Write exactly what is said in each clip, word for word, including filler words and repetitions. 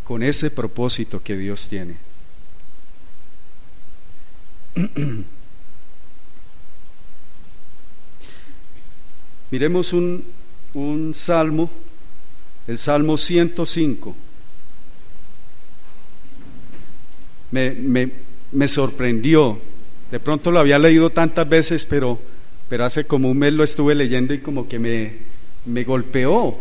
con ese propósito que Dios tiene. Miremos un, un salmo, el Salmo ciento cinco. Me, me, me sorprendió, de pronto lo había leído tantas veces, pero, pero hace como un mes lo estuve leyendo y como que me, me golpeó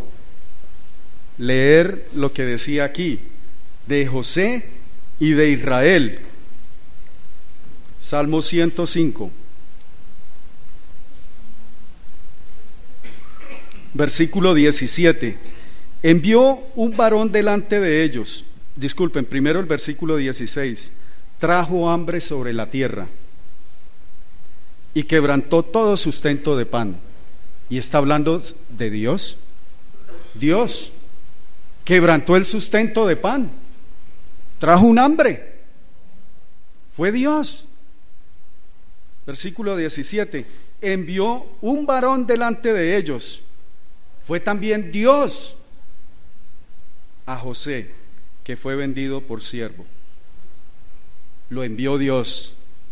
leer lo que decía aquí, de José y de Israel. Salmo ciento cinco, versículo diecisiete. Envió un varón delante de ellos. Disculpen, primero el versículo dieciséis. Trajo hambre sobre la tierra y quebrantó todo sustento de pan. Y está hablando de Dios. Dios quebrantó el sustento de pan. Trajo un hambre. Fue Dios. Versículo diecisiete. Envió un varón delante de ellos. Fue también Dios a José, que fue vendido por siervo. Lo envió Dios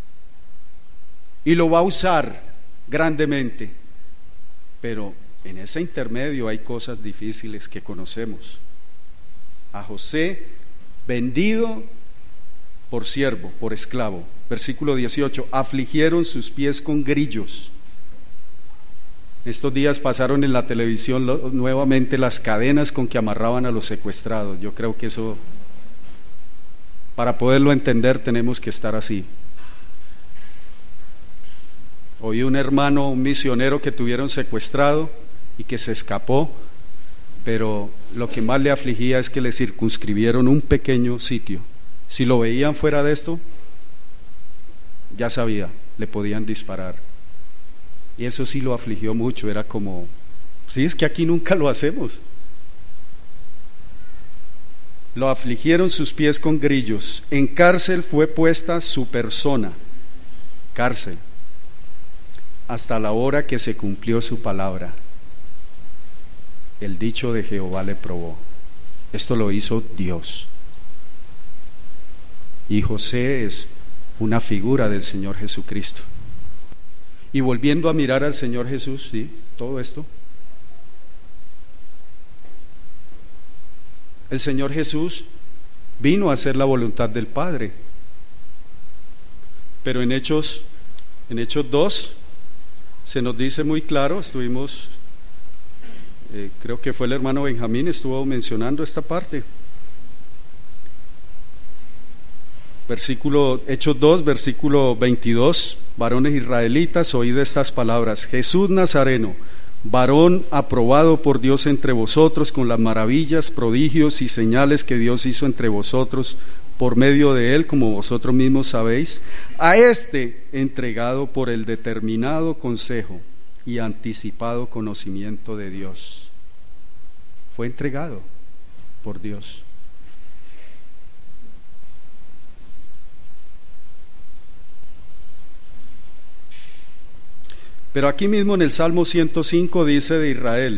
y lo va a usar grandemente, pero en ese intermedio hay cosas difíciles que conocemos. A José vendido por siervo, por esclavo. Versículo dieciocho. Afligieron sus pies con grillos. Estos días pasaron en la televisión lo, nuevamente las cadenas con que amarraban a los secuestrados. Yo creo que eso, para poderlo entender, tenemos que estar así. Oí un hermano, un misionero que tuvieron secuestrado y que se escapó, pero lo que más le afligía es que le circunscribieron un pequeño sitio. Si lo veían fuera de esto, ya sabía, le podían disparar. Y eso sí lo afligió mucho. Era como, sí, es que aquí nunca lo hacemos. Lo afligieron sus pies con grillos. En cárcel fue puesta su persona, cárcel, hasta la hora que se cumplió su palabra. El dicho de Jehová le probó. Esto lo hizo Dios. Y José es una figura del Señor Jesucristo. Y volviendo a mirar al Señor Jesús, sí, todo esto, el Señor Jesús vino a hacer la voluntad del Padre. Pero en Hechos, en Hechos dos, se nos dice muy claro, estuvimos, eh, creo que fue el hermano Benjamín, estuvo mencionando esta parte. Versículo, Hechos dos, versículo veintidós. Varones israelitas, oíd estas palabras: Jesús Nazareno, varón aprobado por Dios entre vosotros, con las maravillas, prodigios y señales que Dios hizo entre vosotros por medio de él, como vosotros mismos sabéis, a este entregado por el determinado consejo y anticipado conocimiento de Dios. Fue entregado por Dios. Pero aquí mismo en el Salmo ciento cinco dice de Israel,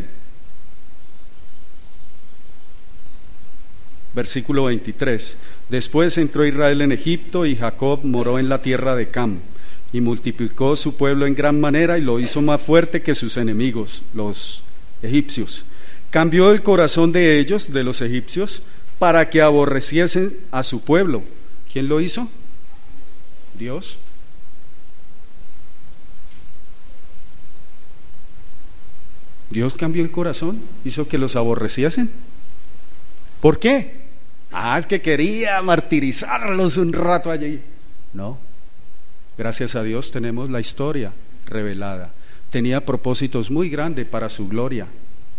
versículo veintitrés: después entró Israel en Egipto y Jacob moró en la tierra de Cam, y multiplicó su pueblo en gran manera y lo hizo más fuerte que sus enemigos, los egipcios. Cambió el corazón de ellos, de los egipcios, para que aborreciesen a su pueblo. ¿Quién lo hizo? Dios. Dios cambió el corazón, hizo que los aborreciesen. ¿Por qué? Ah, es que quería martirizarlos un rato allí. No, gracias a Dios tenemos la historia revelada. Tenía propósitos muy grandes para su gloria.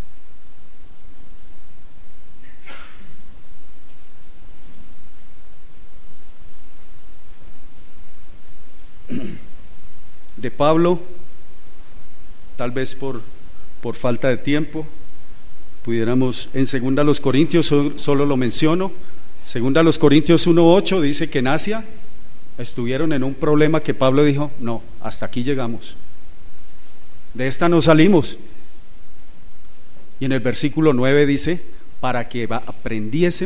De Pablo, tal vez por por falta de tiempo, pudiéramos en segunda los Corintios, solo lo menciono, segunda los Corintios uno ocho dice que en Asia estuvieron en un problema que Pablo dijo, no, hasta aquí llegamos, de esta no salimos. Y en el versículo nueve dice, para que aprendiesen